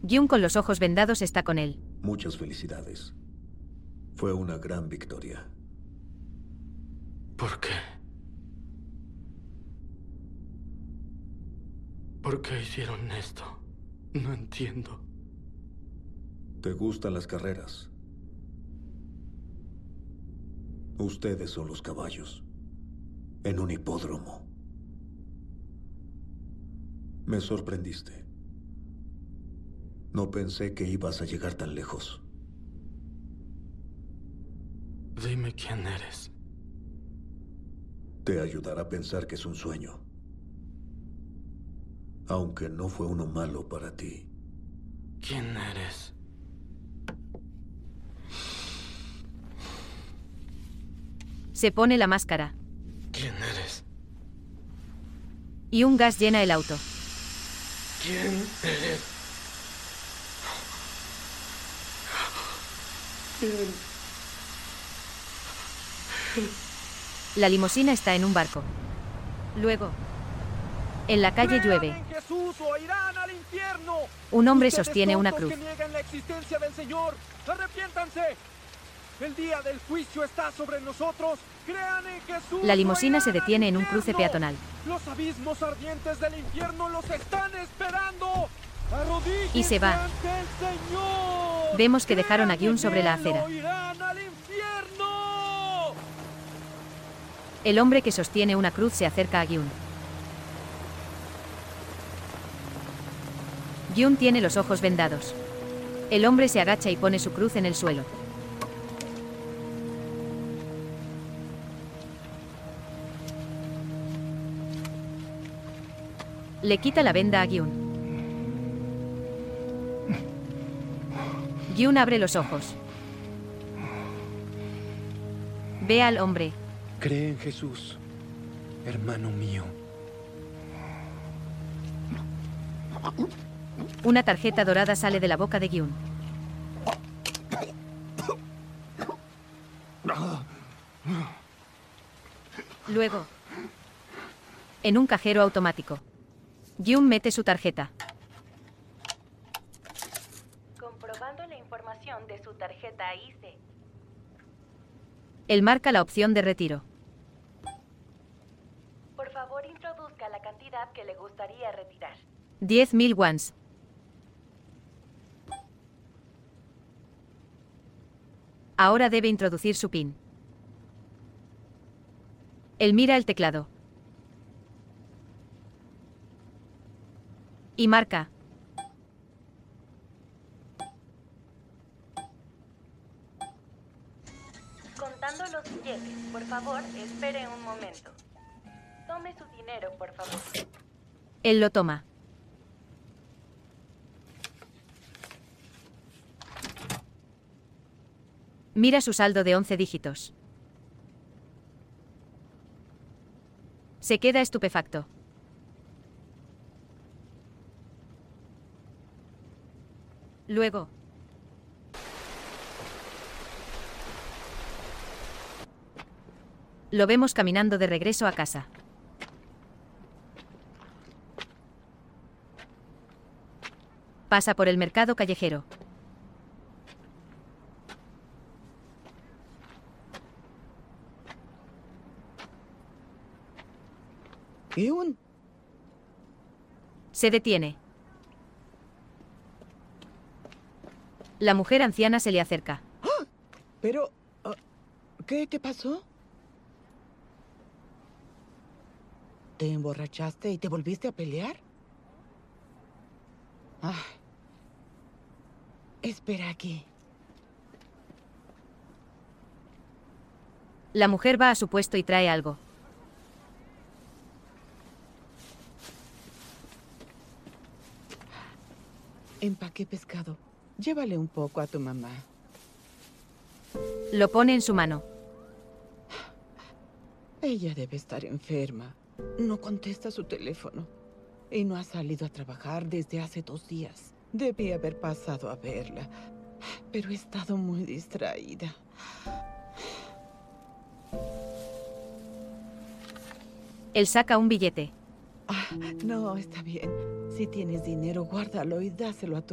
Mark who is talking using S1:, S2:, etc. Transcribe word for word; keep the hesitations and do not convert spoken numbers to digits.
S1: Gyun con los ojos vendados está con él.
S2: Muchas felicidades. Fue una gran victoria.
S3: ¿Por qué? ¿Por qué hicieron esto? No entiendo.
S2: ¿Te gustan las carreras? Ustedes son los caballos. En un hipódromo. Me sorprendiste. No pensé que ibas a llegar tan lejos.
S3: Dime quién eres.
S2: Te ayudará a pensar que es un sueño. Aunque no fue uno malo para ti.
S3: ¿Quién eres?
S1: Se pone la máscara.
S3: ¿Quién eres?
S1: Y un gas llena el auto.
S3: ¿Quién eres? ¿Quién?
S1: La limusina está en un barco. Luego, en la calle llueve.
S4: ¡Crean en Jesús o irán al infierno!
S1: Un hombre
S4: Ustedes
S1: sostiene una
S4: tontos
S1: cruz.
S4: que niegan la existencia del Señor, ¡arrepiéntanse! El día del juicio está sobre nosotros. ¡Crean en Jesús!
S1: La
S4: o
S1: limusina se
S4: irán al
S1: detiene en un cruce
S4: infierno!
S1: peatonal.
S4: Los abismos ardientes del infierno los están esperando. Arrodíllense
S1: Y se va.
S4: ante el Señor.
S1: Vemos que dejaron a
S4: Crean
S1: Gyun sobre
S4: en
S1: la
S4: él
S1: acera.
S4: o irán al infierno.
S1: El hombre que sostiene una cruz se acerca a Gyun. Gyun tiene los ojos vendados. El hombre se agacha y pone su cruz en el suelo. Le quita la venda a Gyun. Gyun abre los ojos. Ve al hombre.
S5: Cree en Jesús, hermano mío.
S1: Una tarjeta dorada sale de la boca de Gyun. Luego, en un cajero automático, Gyun mete su tarjeta.
S6: Comprobando la información de su tarjeta I C E.
S1: Él marca la opción de retiro.
S6: Por favor, introduzca la cantidad que le gustaría retirar.
S1: diez mil wons. Ahora debe introducir su PIN. Él mira el teclado. Y marca.
S6: Contando los billetes, por favor, espere un momento. Tome su dinero, por favor.
S1: Él lo toma. Mira su saldo de once dígitos. Se queda estupefacto. Luego, lo vemos caminando de regreso a casa. Pasa por el mercado callejero.
S7: Gyun,
S1: Se detiene. La mujer anciana se le acerca.
S7: pero... ah, ¿qué te pasó? ¿Te emborrachaste y te volviste a pelear? Ah. Espera aquí.
S1: La mujer va a su puesto y trae algo.
S7: Empaqué pescado. Llévale un poco a tu mamá.
S1: Lo pone en su mano.
S7: Ella debe estar enferma. No contesta su teléfono. Y no ha salido a trabajar desde hace dos días. Debí haber pasado a verla. Pero he estado muy distraída.
S1: Él saca un billete.
S7: Ah, no, está bien. Si tienes dinero, guárdalo y dáselo a tu